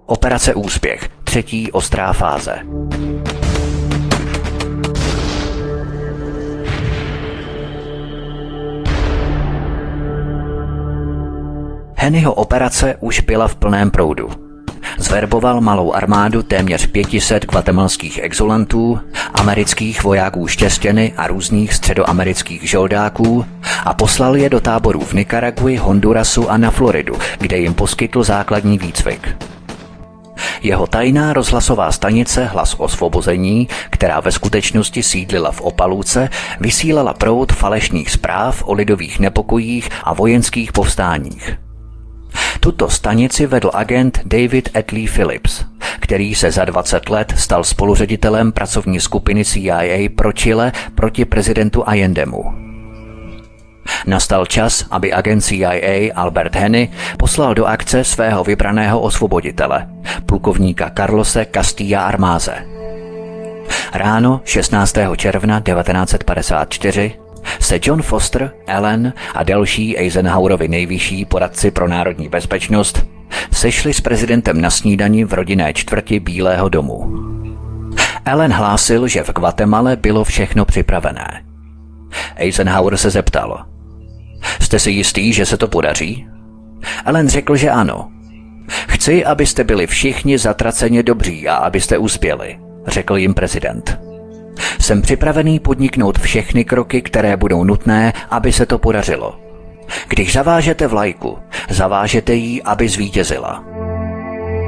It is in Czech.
Operace Úspěch, 3. ostrá fáze. Henryho operace už byla v plném proudu. Zverboval malou armádu téměř 500 guatemalských exulantů, amerických vojáků štěstěny a různých středoamerických žoldáků a poslal je do táborů v Nikaragui, Hondurasu a na Floridu, kde jim poskytl základní výcvik. Jeho tajná rozhlasová stanice Hlas osvobození, která ve skutečnosti sídlila v Opaluce, vysílala proud falešných zpráv o lidových nepokojích a vojenských povstáních. Tuto stanici vedl agent David Atlee Phillips, který se za 20 let stal spoluředitelem pracovní skupiny CIA pro Chile proti prezidentu Allendemu. Nastal čas, aby agent CIA Albert Henny poslal do akce svého vybraného osvoboditele, plukovníka Carlose Castilla Armáze. Ráno 16. června 1954 se John Foster, Ellen a další Eisenhowerovi nejvyšší poradci pro národní bezpečnost sešli s prezidentem na snídani v rodinné čtvrti Bílého domu. Ellen hlásil, že v Guatemale bylo všechno připravené. Eisenhower se zeptal: "Jste si jistý, že se to podaří?" Ellen řekl, že ano. "Chci, abyste byli všichni zatraceně dobří a abyste uspěli," řekl jim prezident. "Jsem připravený podniknout všechny kroky, které budou nutné, aby se to podařilo. Když zavážete vlajku, zavážete ji, aby zvítězila."